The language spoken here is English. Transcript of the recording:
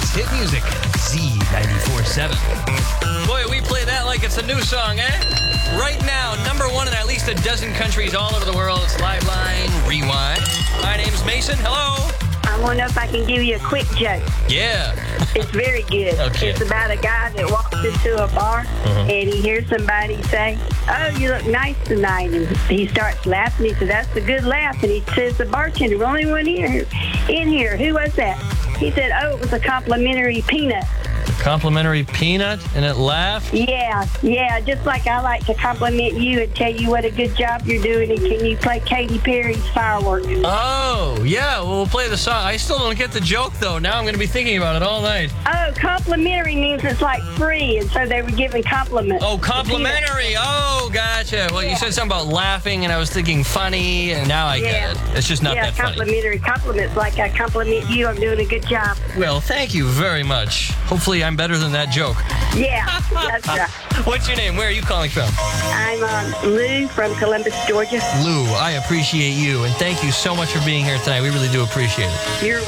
hit music, Z94.7. Boy, we play that like it's a new song, eh? Right now, number one in at least a dozen countries all over the world. It's Liveline Rewind. My name's Mason. Hello. I want to know if I can give you a quick joke. Yeah. It's very good. Okay. It's about a guy that walks into a bar and he hears somebody say, "Oh, you look nice tonight." And he starts laughing. He says, "That's a good laugh." And he says, "The bartender, only one in here. Who was that?" He said, "Oh, it was a complimentary peanut." Complimentary peanut and it laughed? Yeah. Just like I like to compliment you and tell you what a good job you're doing. And can you play Katy Perry's Fireworks? Oh, yeah. Well, we'll play the song. I still don't get the joke, though. Now I'm going to be thinking about it all night. Oh, complimentary means it's like free. And so they were giving compliments. Oh, complimentary. Oh, gotcha. Well, you said something about laughing, and I was thinking funny, and now I get it. It's just not that funny. Complimentary compliments. Like I compliment you, I'm doing a good job. Well, thank you very much. Hopefully I'm better than that joke. Yeah, that's right. What's your name? Where are you calling from? I'm Lou from Columbus, Georgia. Lou, I appreciate you, and thank you so much for being here tonight. We really do appreciate it. You're